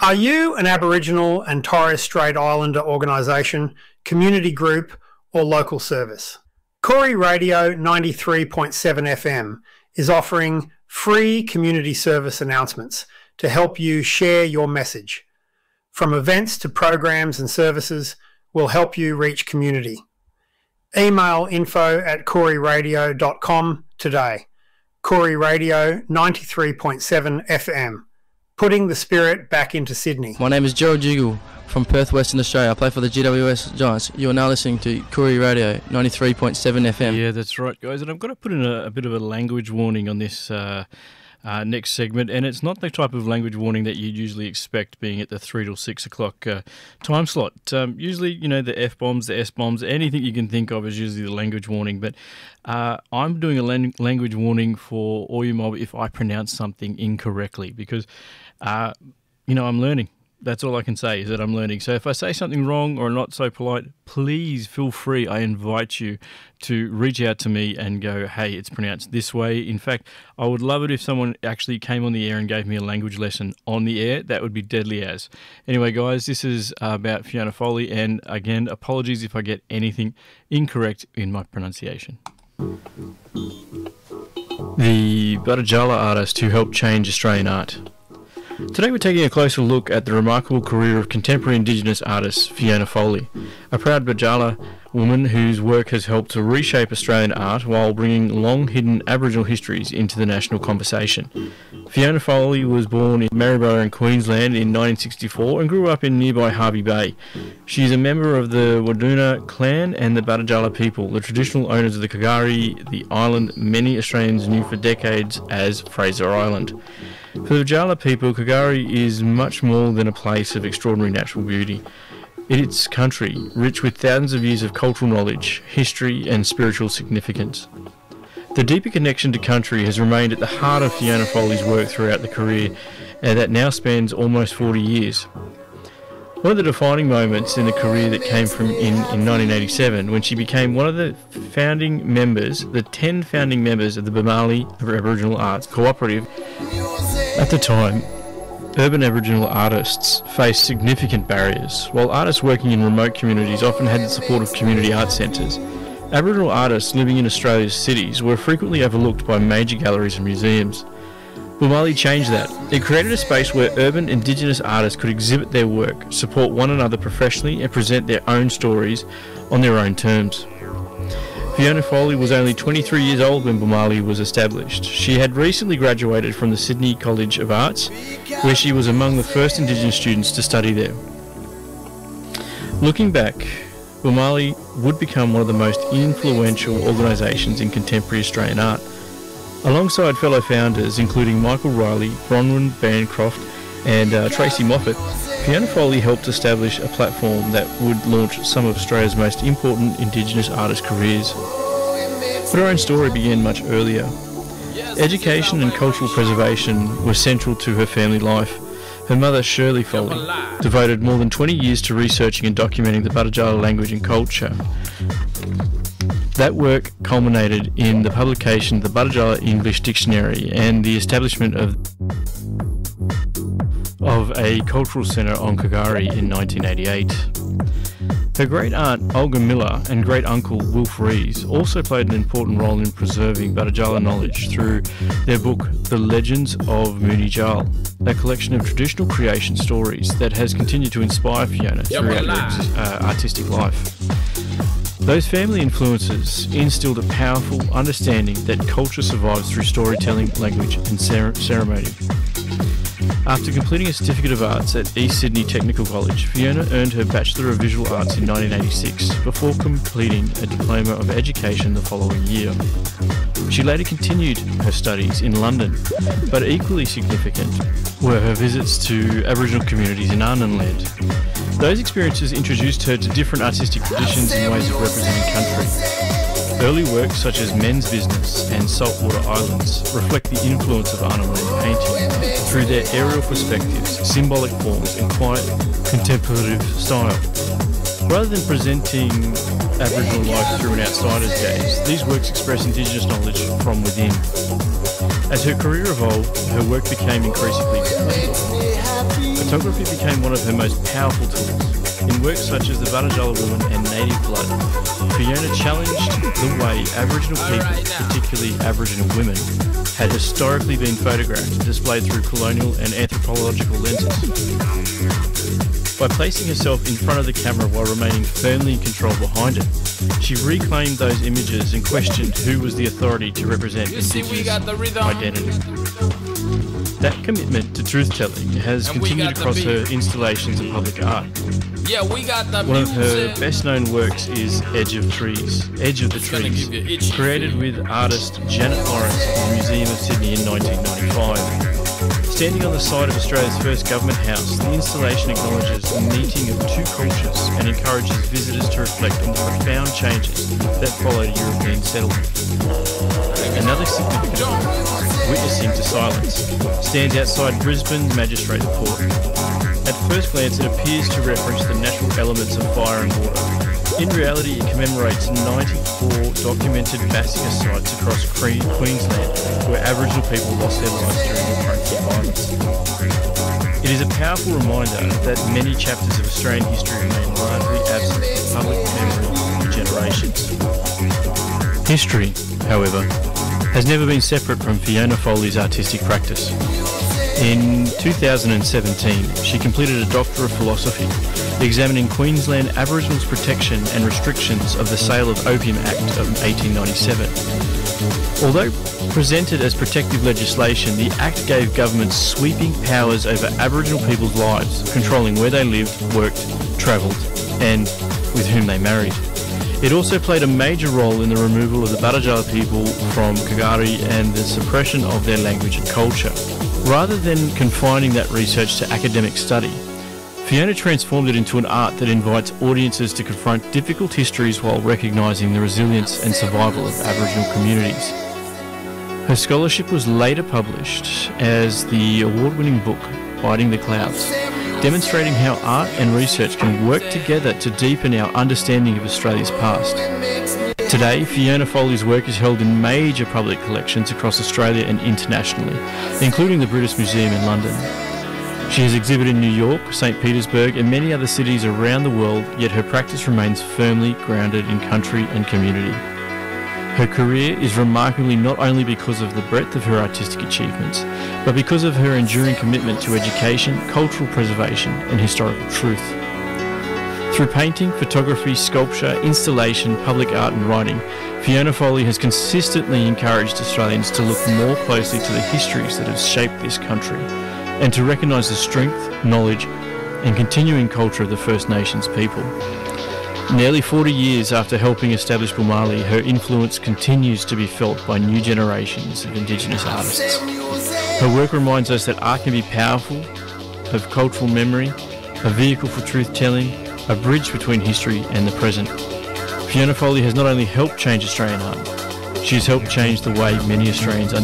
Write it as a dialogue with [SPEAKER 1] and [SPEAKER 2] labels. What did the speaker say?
[SPEAKER 1] Are you an Aboriginal and Torres Strait Islander organisation, community group or local service? Corey Radio 93.7 FM is offering free community service announcements to help you share your message. From events to programs and services, we'll help you reach community. Email info@coreyradio.com today. Corey Radio 93.7 FM. Putting the spirit back into Sydney.
[SPEAKER 2] My name is Gerald Jiggle from Perth, Western Australia. I play for the GWS Giants. You are now listening to Corey Radio 93.7 FM.
[SPEAKER 3] Yeah, that's right, guys. And I've got to put in a bit of a language warning on this next segment, and it's not the type of language warning that you'd usually expect being at the 3 till 6 o'clock time slot. Usually, you know, the F-bombs, the S-bombs, anything you can think of is usually the language warning, but I'm doing a language warning for all you mob if I pronounce something incorrectly because, you know, I'm learning. That's all I can say is that I'm learning. So if I say something wrong or not so polite, please feel free. I invite you to reach out to me and go, hey, it's pronounced this way. In fact, I would love it if someone actually came on the air and gave me a language lesson on the air. That would be deadly as. Anyway, guys, this is about Fiona Foley. And again, apologies if I get anything incorrect in my pronunciation. The Badajala artist who helped change Australian art. Today we're taking a closer look at the remarkable career of contemporary Indigenous artist Fiona Foley, a proud Badjala woman whose work has helped to reshape Australian art while bringing long-hidden Aboriginal histories into the national conversation. Fiona Foley was born in Maryborough in Queensland in 1964 and grew up in nearby Hervey Bay. She is a member of the Waduna clan and the Badajala people, the traditional owners of the Kagari, the island many Australians knew for decades as Fraser Island. For the Badjala people, Kagari is much more than a place of extraordinary natural beauty. It's country, rich with thousands of years of cultural knowledge, history and spiritual significance. The deeper connection to country has remained at the heart of Fiona Foley's work throughout the career, and that now spans almost 40 years. One of the defining moments in the career that came from in 1987 when she became one of the founding members, the 10 founding members of the Bamali Aboriginal Arts Cooperative. At the time, urban Aboriginal artists faced significant barriers, while artists working in remote communities often had the support of community art centres. Aboriginal artists living in Australia's cities were frequently overlooked by major galleries and museums. Bamali changed that. It created a space where urban Indigenous artists could exhibit their work, support one another professionally and present their own stories on their own terms. Fiona Foley was only 23 years old when Bamali was established. She had recently graduated from the Sydney College of Arts, where she was among the first Indigenous students to study there. Looking back, Bamali would become one of the most influential organisations in contemporary Australian art. Alongside fellow founders including Michael Riley, Bronwyn Bancroft and Tracy Moffat, Fiona Foley helped establish a platform that would launch some of Australia's most important Indigenous artist careers. But her own story began much earlier. Education and cultural preservation were central to her family life. Her mother, Shirley Foley, devoted more than 20 years to researching and documenting the Badajala language and culture. That work culminated in the publication of the Badajala English Dictionary and the establishment of a cultural centre on Kagari in 1988. Her great-aunt Olga Miller and great-uncle Wilf Rees also played an important role in preserving Badajala knowledge through their book The Legends of Moonee Jal, a collection of traditional creation stories that has continued to inspire Fiona throughout her artistic life. Those family influences instilled a powerful understanding that culture survives through storytelling, language and ceremony. After completing a Certificate of Arts at East Sydney Technical College, Fiona earned her Bachelor of Visual Arts in 1986 before completing a Diploma of Education the following year. She later continued her studies in London, but equally significant were her visits to Aboriginal communities in Arnhem Land. Those experiences introduced her to different artistic traditions and ways of representing country. Early works such as Men's Business and Saltwater Islands reflect the influence of Arnhem Land painting through their aerial perspectives, symbolic forms and quiet contemplative style. Rather than presenting Aboriginal life through an outsider's gaze, these works express Indigenous knowledge from within. As her career evolved, her work became increasingly complex. Photography became one of her most powerful tools. In works such as The Barajala Woman and Native Blood, Fiona challenged the way Aboriginal people, particularly Aboriginal women, had historically been photographed, displayed through colonial and anthropological lenses. By placing herself in front of the camera while remaining firmly in control behind it, she reclaimed those images and questioned who was the authority to represent Indigenous identity. That commitment to truth-telling has continued across her installations and public art. One of her best-known works is Edge of the Trees, created with artist Janet Lawrence in the Museum of Sydney in 1995. Standing on the site of Australia's first government house, the installation acknowledges the meeting of two cultures and encourages visitors to reflect on the profound changes that followed European settlement. Another significant work, Witnessing to Silence, stands outside Brisbane's Magistrates Court. At first glance, it appears to reference the natural elements of fire and water. In reality, it commemorates 94 documented massacre sites across Queensland where Aboriginal people lost their lives during the frontier violence. It is a powerful reminder that many chapters of Australian history remain largely absent from public memory for generations. History, however, has never been separate from Fiona Foley's artistic practice. In 2017, she completed a Doctor of Philosophy, examining Queensland Aboriginals' protection and restrictions of the Sale of Opium Act of 1897. Although presented as protective legislation, the Act gave governments sweeping powers over Aboriginal people's lives, controlling where they lived, worked, travelled, and with whom they married. It also played a major role in the removal of the Barajala people from Kagari and the suppression of their language and culture. Rather than confining that research to academic study, Fiona transformed it into an art that invites audiences to confront difficult histories while recognising the resilience and survival of Aboriginal communities. Her scholarship was later published as the award-winning book, Biting the Clouds, demonstrating how art and research can work together to deepen our understanding of Australia's past. Today, Fiona Foley's work is held in major public collections across Australia and internationally, including the British Museum in London. She has exhibited in New York, St. Petersburg and many other cities around the world, yet her practice remains firmly grounded in country and community. Her career is remarkable not only because of the breadth of her artistic achievements, but because of her enduring commitment to education, cultural preservation and historical truth. Through painting, photography, sculpture, installation, public art and writing, Fiona Foley has consistently encouraged Australians to look more closely to the histories that have shaped this country and to recognise the strength, knowledge and continuing culture of the First Nations people. Nearly 40 years after helping establish Bumali, her influence continues to be felt by new generations of Indigenous artists. Her work reminds us that art can be powerful, of cultural memory, a vehicle for truth-telling, a bridge between history and the present. Fiona Foley has not only helped change Australian art, she has helped change the way many Australians understand